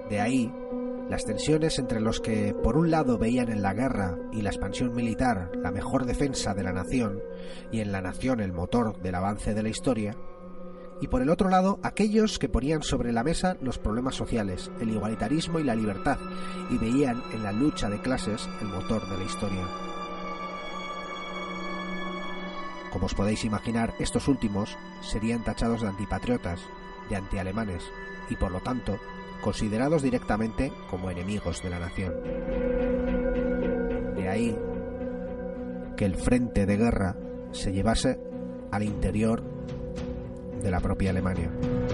De ahí las tensiones entre los que por un lado veían en la guerra y la expansión militar la mejor defensa de la nación y en la nación el motor del avance de la historia, y por el otro lado aquellos que ponían sobre la mesa los problemas sociales, el igualitarismo y la libertad, y veían en la lucha de clases el motor de la historia. Como os podéis imaginar, estos últimos serían tachados de antipatriotas, de antialemanes, y por lo tanto considerados directamente como enemigos de la nación. De ahí que el frente de guerra se llevase al interior de la propia Alemania.